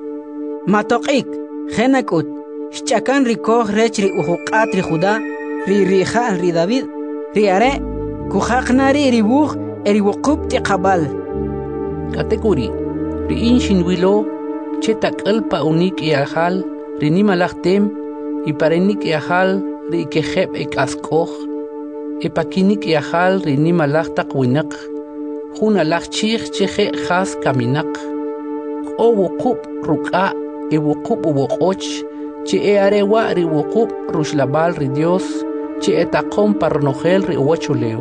Matokik, genakut, shchakan rikoh rech ri uhukat ri Judá, ri rija ri David, ri are, kuhaknari ri buch eri wukub tiqabal. Katekuri, ri inshinwilo, chetak alpa unik iahal, ri nimalachtem, iparenik iahal, ri kehep askoch, pakinik yahal ri nimalachtak winak, jun alach chich cheje has kaminak, o wukub ruka, wukub uwokoch, che arewa ri wukub rushlabal ri Dios, che etakom parnogel ri uwachuleu.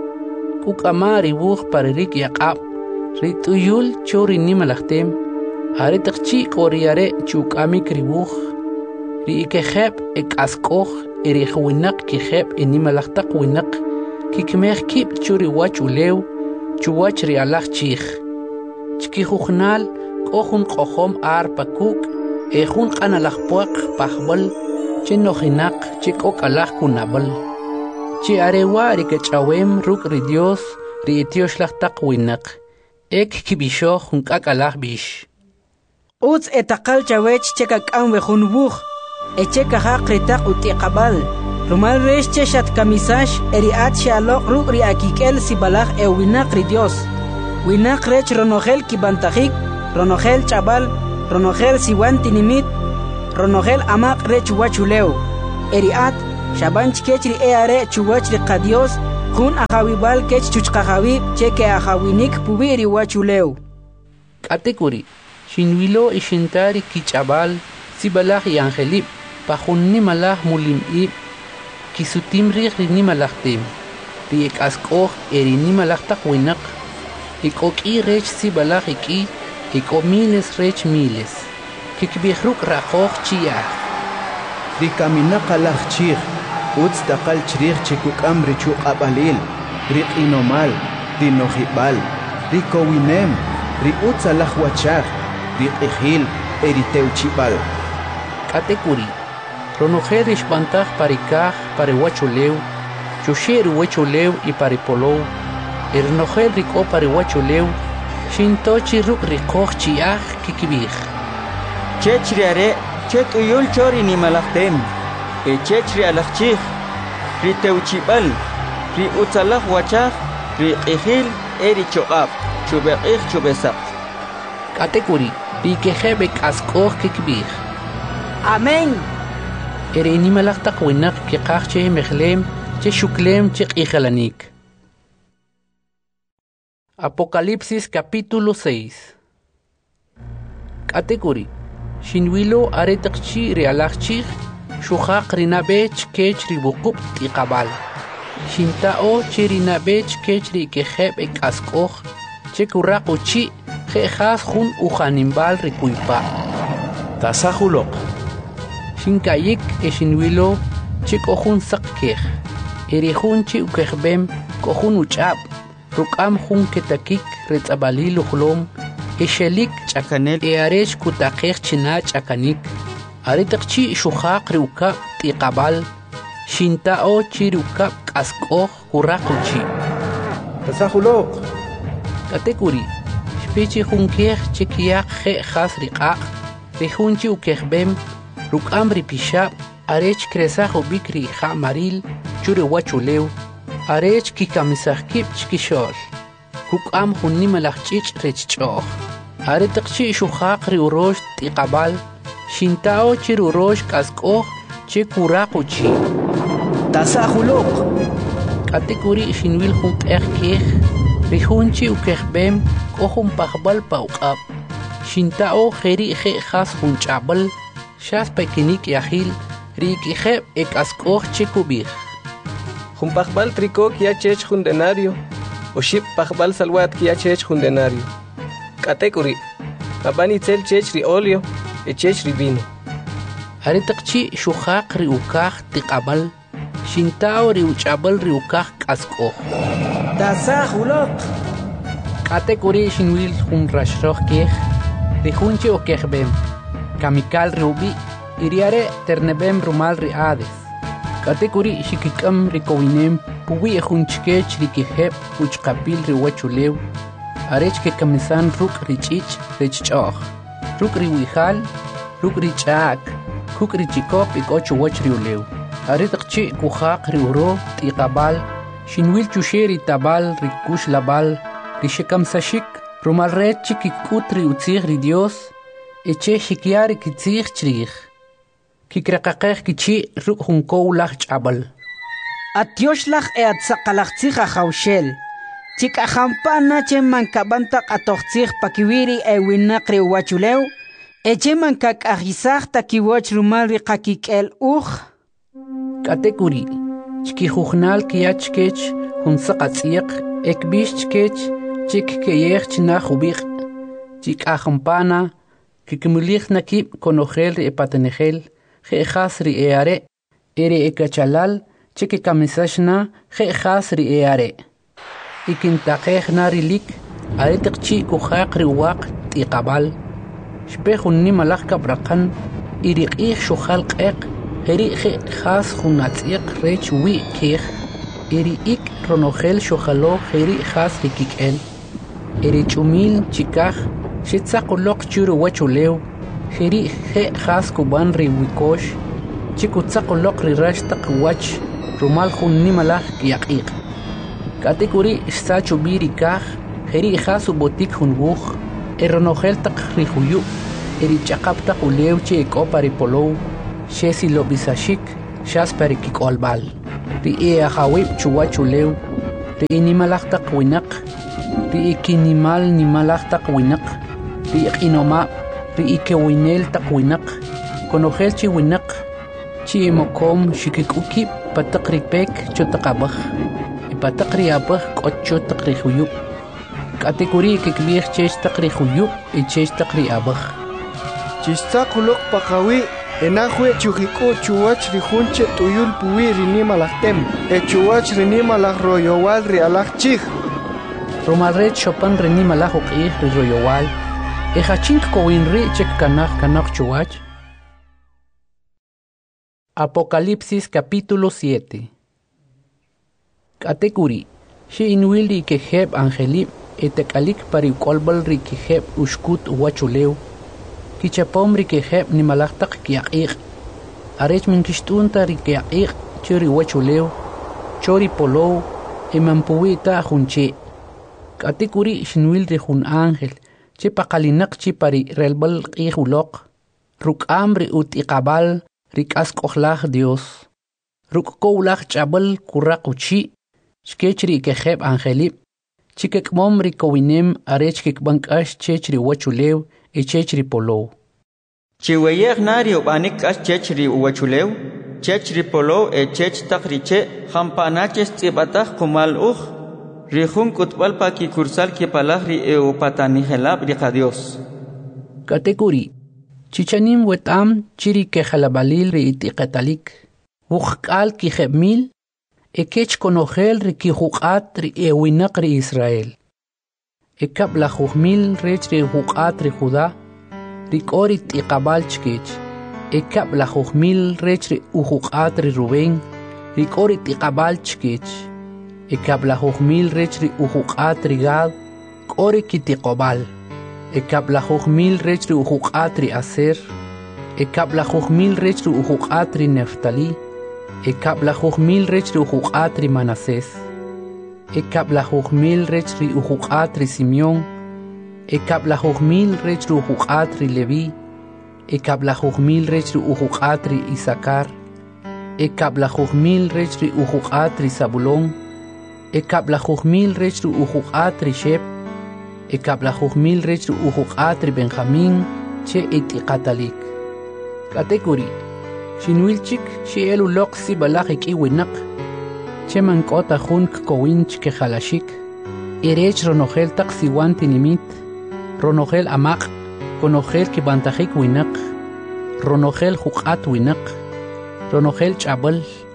Kukama ri buch paririk yaqab, ri tuyul chori nimalachtem, aretakchi koriare chukamik ri buch, ri kehep askoch, Erihuinak kihep inimalachtak winak, kikmech kip churi wachulew, chuwach rialach chich. Chkihuchnal, kohun kohom ar pakuk, ejun kanalachpuak pahbal, chenojinak, chikok alach kunabal. Chi arewa rikechawem ruk ri Dios, ri etioshlachtak winak, ek kibisho junkak alach bish. Uts etakal chawech chekak anwe junbuch. Eche kahak ritak utiqabal. Rumal resche shat kamisash eriat shalok ruk ri akikel sibalach winak ri Dios. Winak rech ronogel kibantahik ronogel chabal, ronogel siwan tinimit, ronogel amak re chuwachuleo. Eriat, shaban chkechri eare chuwachri qadios, Kun ahawibal kech chuchqahawib cheke ahawinik pubiri wachuleu. Katekuri, shinwilo ishintari kichabal, sibalah y angelib, pahunni malah mulimib, kisutimri rini malahtim, riek askoh erini malahtak winak, ikoki rech sibalah iki, iko miles rech miles, kikbihruk rakoh chiyah. Rikaminak alah chir. Uts takal chirih chikuk amri chuk abalil, rik inomal, dinohibal, rikowinem, ri uts alah wachar, rik ihil, eriteuchibal. Katekuri, ronojer ishbantah parikah, pare wachuleu, chusher wachuleu y pare polou, ernojer riko pare wachuleu, shintochi ruk rikoh chiah kikibih. Chechriare, chet uyul chori ni malaktem. Echechri alachich, ri teuchibal, ri utzalach wachach, ri ihil, eri choab, chubeich chubesap. Katekuri, ri kehebek askoh kikbih. Amén. Eri nimalach takwinak kikach che mechlem, che shuklem che ichalanik. Apocalipsis capítulo 6. Katekuri, shinwilo aretakchi realachchich, Shuhaq rinabech kech ribukub tiqabal. Shintao chirinabech kech rikeheb ek askoh. Chekuraq uchi khehas hun uhanimbal rikuipa. Tasahulok. Shinkayik eshinwilo chikohun sakkeh. Erihun chi ukehbem kohun uchab. Rukam hun ketakik retzabali luhlom. Eshelik chakanel earesh kutakeh china chakanik. Aretakchi shuhaq riukab tiqabal, shintao chirukab kaskoh hurakuchi. Tasahulok. Katekuri, shpichi hunkeh chekiak he khas riqaq, rihunchi ukehbem, rukam ripishab, arech kresaho bikri ha maril, chure wachuleu, arech kikamisahkib chkishol, kukam hunnimalachchich rechchoh. Aretakchi shuhaq riurosh tiqabal, Shintao chirurosh kaskoh che kurakuchi. Tasahulok. Katekuri shinwil hun keh, rihunchi ukehbem kohun pahbal pauqab. Shintao kheri he khas hun chabal, shas pekinik yahil, rikiheb ek askoh che kubih. Hun pahbal triko kia chech hun denario, o ship pahbal salwat kia chech hun denario. Katekuri, kabani tel chech ri olio, echech ribino. Aretakchi shuhaq riukah tiqabal, shintao riuchabal riukah kaskoh. Tasahulok. Katekuri shinwil hun rashroh keh, rihunchi okehbem, kamikal riubi, iriare ternebem rumal riades. Katekuri shikikam rikowinem, puwi hunchkech rikiheb uchkapil riwachulew, arech ke kamisan ruk richich richchoh. Ruk riwihal, ruk richak, kuk richikop ikochu wach riulew. Aretakchi kuhaq riuro tiqabal, shinwil chusheri tabal rikush labal, rishekam sashik, rumal rechi kikut riutzich ri Dios, eche shikiari kitzich chrich. Kikrakakeh kichi ruk hunkou lach chabal. Atioslach atzaqalachtzich ahawshel. Chik ahampana cheman kabantak atochtzich pakiwiri winak riwachuleu, echeman kak ahisach takiwach rumal riqakikel Katekuri, chkihuhnal kiachkech, hunsaqatziq, ekbishchkech, chik keyech chinahubik, chik ahampana, kikmulich nakib konogel ri epatenegel, gejas ri eare, ere ekachalal, chik kamisashna, gejas ri eare. Ikintaqeh narilik, aretakchi kuhaq riwaq tiqabal, shpehunni malach kabrakan, iriqih shuhal qeq, heriqe khas hunatziq rech wi kih, iriik ronogel shuhalo heri khas rikikel, erichumil chikaj, shitzakulok churu wachulew, heri he khas kuban riwikosh, chikutzakulok rirashtaq wach, rumal hunni malach kiaqiq. Katekuri sachu birikah, heri khasu botik hunbuch, Eronogel tak rihuyu. Eri chakap tak ulew che ekopari polow. Shesi lobisashik. Shas perikik olbal. Ri ahawib chuwa chulew. Ri inimalak tak winak. Ri ikinimal nimalak tak winak. Ri ikinoma. Ri ikewinel tak winak. Konogel chi winak. Chi mokom shikikuki patak ripek chotakabah. Ipatak riabah kocho tak rihuyu. Kategori kikbih chech tak rihuyu y chech tak riabah. Chistakulok pakawi. Enahue chujiku chuwach rijunche tuyul puwi rinimalaktem. Chuwach rinimalak royowal rialak chih. Romalret chopan rinimalak ukih royowal. Ejachink kowinri chek kanak chuwach. Apocalipsis capítulo 7. Kategori. Shi inwili keheb angelip etekalik pari kolbal ri keheb ushkut wachuleu. Kichapom ri keheb ni malaktak kiaqiq. Arech min kishtunta ri kiaqiq churi wachuleu. Chori polow emampuita junche. Kategori shinwil ri jun ángel. Che pakalinak chi pari relbal qihulok. Ruk amri ut iqabal rik askohlach Dios. Ruk koulach chabal kurakuchi. Shkechri keheb angelip. Chikek mom ri kowinem arech kik bankash chechri wachuleu. Chechri polow. Chiweyeg nari ubanik as chechri wachuleu. Chechri polow chech takriche. Hampanaches tibatach kumal Rijun kutbalpa ki kursal ki palagri upatani helab rika Dios. Kategori. Chichanim wetam chiri ke jalabalil ri itiqatalik. Wukhkal ki jebmil. Ekech konogel ri ki huqat ri winak ri Israel. Ekab la juhmil rech ri huqat ri Judá. Ri kori tiqabal chkech. Ekab la juhmil rech ri huqat ri Rubén. Ri kori tiqabal chkech. Ekab la juhmil rech ri huqat ri Gad. Kori ki tiqobal. Ekab la juhmil rech ri huqat ri Aser. Ekab la juhmil rech ri huqat ri Neftali. Ekab la juhmil rech ri huqat ri Manasés. Ekab la juhmil rech ri huqat ri Simeón. Ekab la juhmil rech ri huqat ri Leví. Ekab la juhmil rech ri huqat ri Isakar. Ekab la juhmil rech ri huqat ri Zabulón. Ekab la juhmil rech ri huqat ri Shep. Ekab la juhmil rech ri huqat ri Benjamín che itiqatalik. Kategori. Shinwilchik shielu loqsi balak ikiwinak. Che mankota junk kowinch ke halashik. Irech ronogel tak siwan tinimit. Ronogel amaq. Konogel ki bantajik winak. Ronogel huqat winak. Ronogel chabal.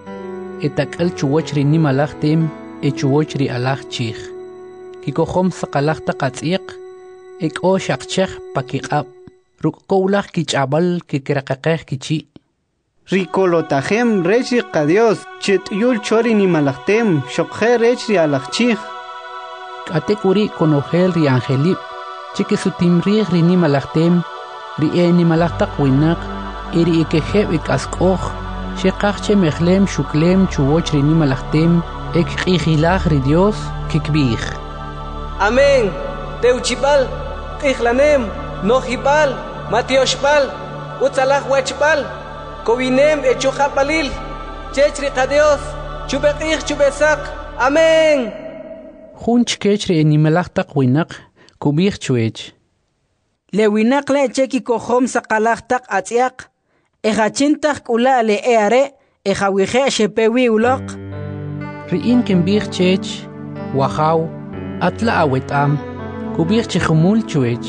Etakal chuwachri ni malaktim. Chuwachri alak chich. Kikohom sakalak takatsiq. Eko shakchech pakiqab. Ruk koulak ki chabal ki kirakakeh ki chi. Rikolotajem rechi qadios chet yul chori ni malaktem shokhe rechi alakchich. Kategori konogel ri angelip. Chike sutimrih ri ni malaktem. Ri ni malaktak winak. Iri ikeheb ikaskoh. Shekach che mechlem shuklem chuwoch ri ni malaktem. Ek qihilach ri Dios kikbih. Amén. Teuchipal. Qichlanem. Nohipal. Matioshpal. Utzalach wachpal. Kowinem echuhapalil. Chechri qadios. Chubekich chubesak. Amén. Junch kechri enimalaktak winak. Kubih chuech. Le winak le cheki kohom sakalaktak atziak. Ejachintak ula le eare. Ejawihe shepewi ulok. Riin kimbih chech. Wahaw. Atla awetam. Kubih chihumul chuech.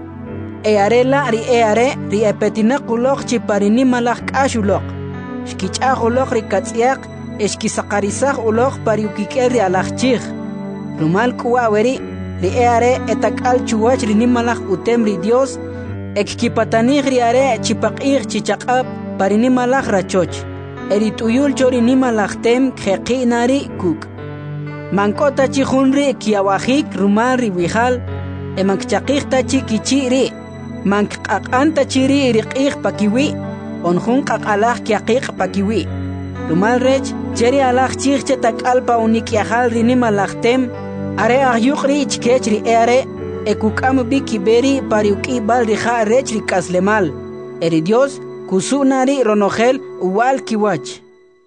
Earela ri ri epetinak ulok chiparini malak ashulok. Shkichach ulok ri katsiak. Eshkisakarisach ulok pariukike ri alachchich. Rumal kuaweri ri etakal chuwach ri nimalak utem ri Dios. Ekkipatanich ri chipakich chichakab parini malak rachoch. Erituyul chori nimalak tem kheqi nari kuk. Mankota chihunri kiawahik rumal ri wihal. Emankchakich tachi kichiri. Mankakanta chiri riqih pakiwi. Onjun kakalach kiaqih pakiwi. Rumal rech cheri alach chich takal pa unikiahal ri nimalak tem. Are ahyuk ri chkech ri ekukam biki beri pariuki bal rija rechri kaslemal. Eri Dios kusunari ronogel uwal kiwach.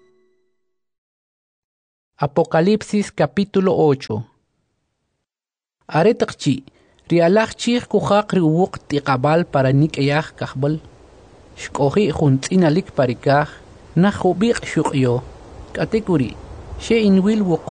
Apocalipsis capítulo 8. Aretakchi, rialach chich kuhak riwuk tiqabal para nikayach kahbal. Shkohi juntinalik parikach, nahubiq shukyo. Katekuri, she inwil wuk